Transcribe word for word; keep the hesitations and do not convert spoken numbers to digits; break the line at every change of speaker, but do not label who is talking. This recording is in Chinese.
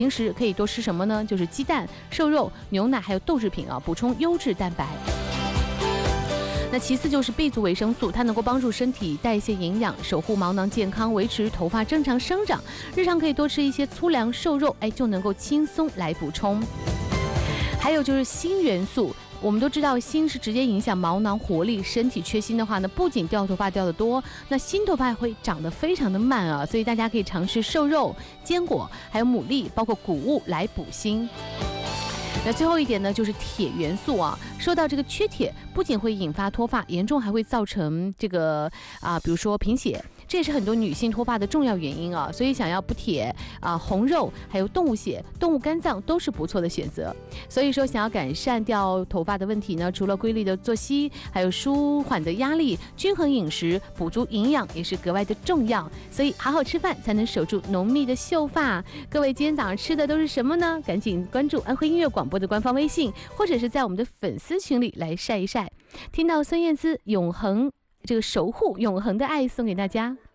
平时可以多吃什么呢？就是鸡蛋、瘦肉、牛奶还有豆制品啊，补充优质蛋白。那其次就是 B 族维生素，它能够帮助身体代谢营养，守护毛囊健康，维持头发正常生长。日常可以多吃一些粗粮、瘦肉，哎，就能够轻松来补充。还有就是锌元素。我们都知道锌是直接影响毛囊活力，身体缺锌的话呢，不仅掉头发掉得多，那新头发会长得非常的慢啊，所以大家可以尝试瘦肉、坚果，还有牡蛎，包括谷物来补锌。那最后一点呢，就是铁元素啊，说到这个缺铁，不仅会引发脱发，严重还会造成这个啊，比如说贫血。这也是很多女性脱发的重要原因啊，所以想要补铁啊、红肉还有动物血、动物肝脏都是不错的选择。所以说，想要改善掉头发的问题呢，除了规律的作息，还有舒缓的压力，均衡饮食、补足营养也是格外的重要。所以好好吃饭才能守住浓密的秀发。各位今天早上吃的都是什么呢？赶紧关注安徽音乐广播的官方微信，或者是在我们的粉丝群里来晒一晒。听到孙燕姿永恒这个守护永恒的爱送给大家。